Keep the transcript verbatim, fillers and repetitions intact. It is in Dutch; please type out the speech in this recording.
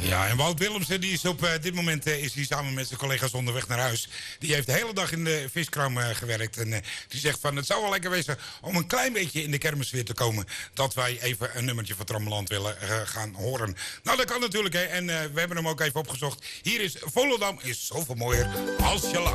Ja, en Wout Willemsen die is op uh, dit moment uh, is hij samen met zijn collega's onderweg naar huis. Die heeft de hele dag in de viskraam uh, gewerkt. En uh, die zegt van het zou wel lekker wezen om een klein beetje in de kermisfeer te komen. Dat wij even een nummertje van Trammeland willen uh, gaan horen. Nou, dat kan natuurlijk. Hè. En uh, we hebben hem ook even opgezocht. Hier is Volendam is zoveel mooier als je lacht.